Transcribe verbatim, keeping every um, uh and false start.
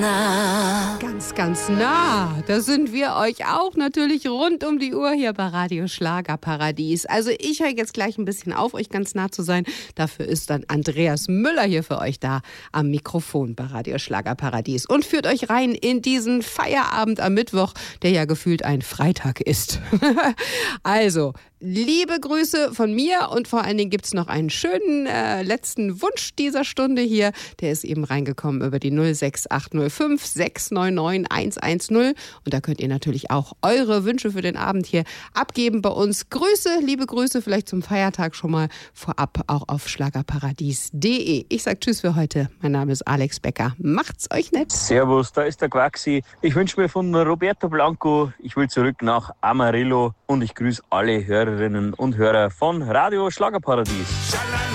Ganz, ganz nah. Da sind wir euch auch natürlich rund um die Uhr hier bei Radio Schlagerparadies. Also ich höre jetzt gleich ein bisschen auf, euch ganz nah zu sein. Dafür ist dann Andreas Müller hier für euch da am Mikrofon bei Radio Schlagerparadies und führt euch rein in diesen Feierabend am Mittwoch, der ja gefühlt ein Freitag ist. Also, liebe Grüße von mir und vor allen Dingen gibt es noch einen schönen äh, letzten Wunsch dieser Stunde hier. Der ist eben reingekommen über die null sechs acht null fünf sechs neun neun eins eins null und da könnt ihr natürlich auch eure Wünsche für den Abend hier abgeben bei uns. Grüße, liebe Grüße vielleicht zum Feiertag schon mal vorab auch auf schlagerparadies punkt de. Ich sag Tschüss für heute. Mein Name ist Alex Becker. Macht's euch nett. Servus, da ist der Quaxi. Ich wünsche mir von Roberto Blanco, ich will zurück nach Amarillo und ich grüße alle Hörerinnen und Hörer von Radio Schlagerparadies.